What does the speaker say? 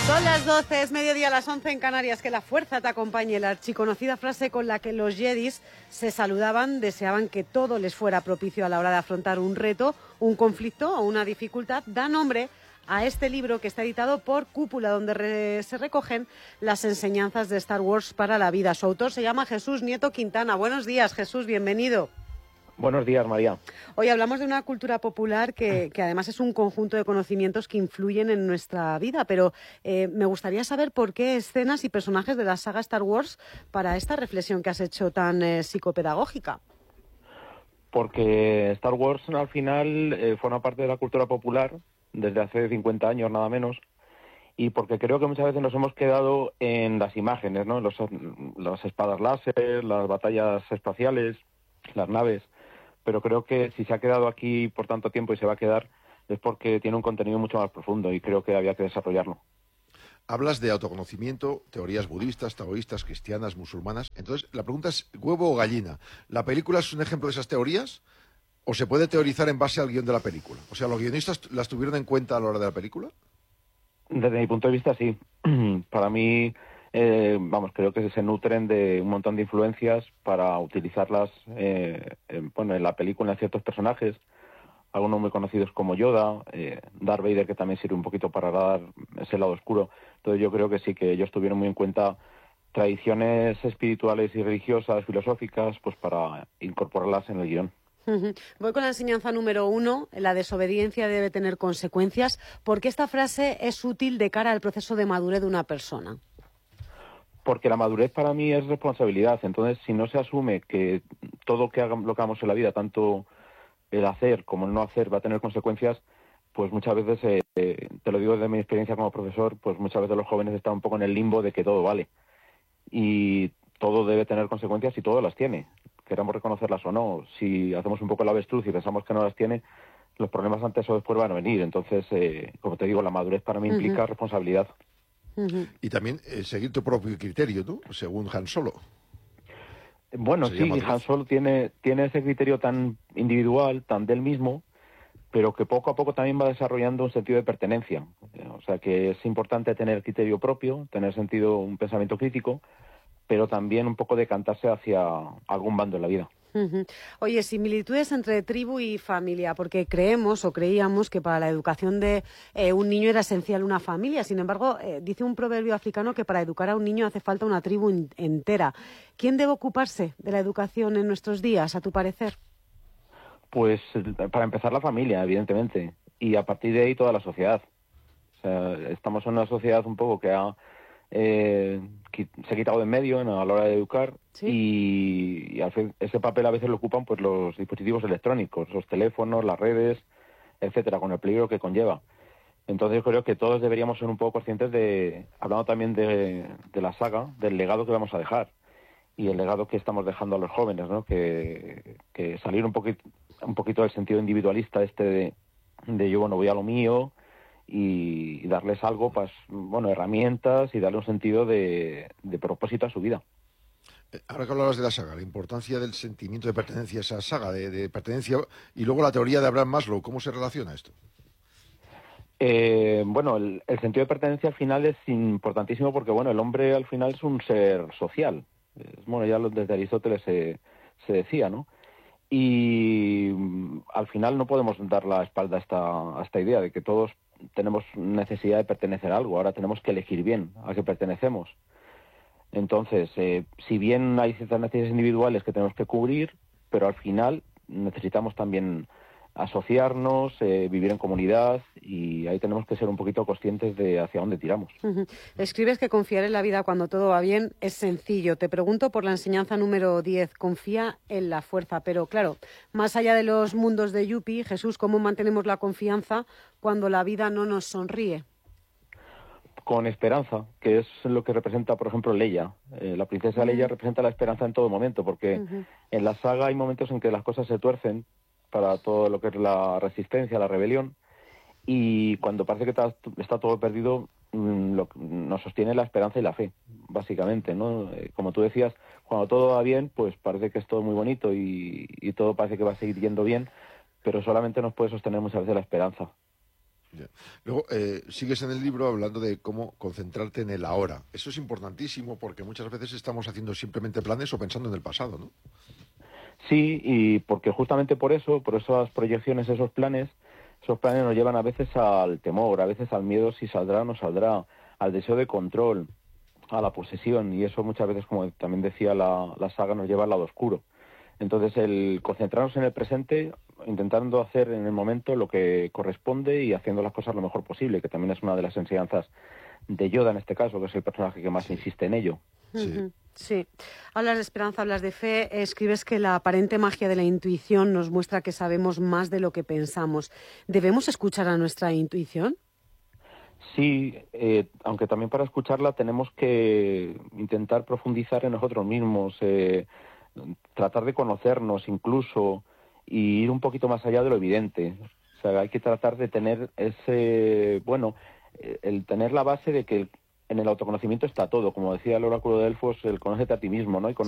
Son las 12, es mediodía, las 11 en Canarias. Que la fuerza te acompañe. La archiconocida frase con la que los Jedis se saludaban, deseaban que todo les fuera propicio a la hora de afrontar un reto, un conflicto o una dificultad, da nombre a este libro que está editado por Cúpula, donde se recogen las enseñanzas de Star Wars para la vida. Su autor se llama Jesús Nieto Quintana. Buenos días, Jesús, bienvenido. Buenos días, María. Hoy hablamos de una cultura popular que además es un conjunto de conocimientos que influyen en nuestra vida, pero me gustaría saber por qué escenas y personajes de la saga Star Wars para esta reflexión que has hecho tan psicopedagógica. Porque Star Wars al final forma parte de la cultura popular desde hace 50 años nada menos, y porque creo que muchas veces nos hemos quedado en las imágenes, ¿no? Las espadas láser, las batallas espaciales, las naves. Pero creo que si se ha quedado aquí por tanto tiempo y se va a quedar es porque tiene un contenido mucho más profundo y creo que había que desarrollarlo. Hablas de autoconocimiento, teorías budistas, taoístas, cristianas, musulmanas. Entonces, la pregunta es, ¿huevo o gallina? ¿La película es un ejemplo de esas teorías? ¿O se puede teorizar en base al guión de la película? O sea, ¿los guionistas las tuvieron en cuenta a la hora de la película? Desde mi punto de vista, sí. Para mí, creo que se nutren de un montón de influencias para utilizarlas en la película en ciertos personajes, algunos muy conocidos como Yoda, Darth Vader, que también sirve un poquito para dar ese lado oscuro. Entonces yo creo que sí, que ellos tuvieron muy en cuenta tradiciones espirituales y religiosas, filosóficas, pues para incorporarlas en el guión. Voy con la enseñanza número 1, la desobediencia debe tener consecuencias. ¿Por qué esta frase es útil de cara al proceso de madurez de una persona? Porque la madurez para mí es responsabilidad. Entonces, si no se asume que todo lo que hagamos en la vida, tanto el hacer como el no hacer, va a tener consecuencias, pues muchas veces, te lo digo desde mi experiencia como profesor, pues muchas veces los jóvenes están un poco en el limbo de que todo vale. Y todo debe tener consecuencias y todo las tiene, queramos reconocerlas o no. Si hacemos un poco el avestruz y pensamos que no las tiene, los problemas antes o después van a venir. Entonces, como te digo, la madurez para mí implica responsabilidad. Y también seguir tu propio criterio, ¿no? Según Han Solo. Bueno, sí, Han Solo tiene ese criterio tan individual, tan del mismo, pero que poco a poco también va desarrollando un sentido de pertenencia. O sea que es importante tener criterio propio, tener un pensamiento crítico, pero también un poco decantarse hacia algún bando en la vida. Oye, similitudes entre tribu y familia, porque creíamos que para la educación de un niño era esencial una familia. Sin embargo, dice un proverbio africano que para educar a un niño hace falta una tribu entera. ¿Quién debe ocuparse de la educación en nuestros días, a tu parecer? Pues para empezar la familia, evidentemente, y a partir de ahí toda la sociedad. O sea, estamos en una sociedad un poco que se ha quitado de en medio a la hora de educar. ¿Sí? Y al fin, ese papel a veces lo ocupan pues los dispositivos electrónicos, los teléfonos, las redes, etcétera, con el peligro que conlleva. Entonces yo creo que todos deberíamos ser un poco conscientes hablando también de la saga, del legado que vamos a dejar y el legado que estamos dejando a los jóvenes, ¿no? Que salir un poquito del sentido individualista de yo, voy a lo mío, y darles algo, pues, herramientas y darle un sentido de propósito a su vida. Ahora que hablabas de la saga, la importancia del sentimiento de pertenencia a esa saga, de pertenencia, y luego la teoría de Abraham Maslow, ¿cómo se relaciona esto? El sentido de pertenencia al final es importantísimo porque, el hombre al final es un ser social. Ya desde Aristóteles se decía, ¿no? Y al final no podemos dar la espalda a esta idea de que todos tenemos necesidad de pertenecer a algo. Ahora tenemos que elegir bien a qué pertenecemos. Entonces, si bien hay ciertas necesidades individuales que tenemos que cubrir, pero al final necesitamos también asociarnos, vivir en comunidad, y ahí tenemos que ser un poquito conscientes de hacia dónde tiramos. Escribes que confiar en la vida cuando todo va bien es sencillo. Te pregunto por la enseñanza número 10, confía en la fuerza. Pero claro, más allá de los mundos de Yuppie, Jesús, ¿cómo mantenemos la confianza cuando la vida no nos sonríe? Con esperanza, que es lo que representa, por ejemplo, Leia. La princesa Leia representa la esperanza en todo momento, porque en la saga hay momentos en que las cosas se tuercen para todo lo que es la resistencia, la rebelión, y cuando parece que está todo perdido, nos sostiene la esperanza y la fe, básicamente, ¿no? Como tú decías, cuando todo va bien, pues parece que es todo muy bonito y todo parece que va a seguir yendo bien, pero solamente nos puede sostener muchas veces la esperanza. Ya. Luego, sigues en el libro hablando de cómo concentrarte en el ahora. Eso es importantísimo porque muchas veces estamos haciendo simplemente planes o pensando en el pasado, ¿no? Sí, y porque justamente por esas proyecciones, esos planes nos llevan a veces al temor, a veces al miedo si saldrá o no saldrá, al deseo de control, a la posesión, y eso muchas veces, como también decía la saga, nos lleva al lado oscuro. Entonces, el concentrarnos en el presente, intentando hacer en el momento lo que corresponde y haciendo las cosas lo mejor posible, que también es una de las enseñanzas de Yoda en este caso, que es el personaje que más insiste en ello. Sí. Sí. Hablas de esperanza, hablas de fe, escribes que la aparente magia de la intuición nos muestra que sabemos más de lo que pensamos. ¿Debemos escuchar a nuestra intuición? Sí, aunque también para escucharla tenemos que intentar profundizar en nosotros mismos, tratar de conocernos incluso y ir un poquito más allá de lo evidente. O sea, hay que tratar de tener el tener la base de que en el autoconocimiento está todo. Como decía el oráculo de Delfos, el conócete a ti mismo, ¿no? Y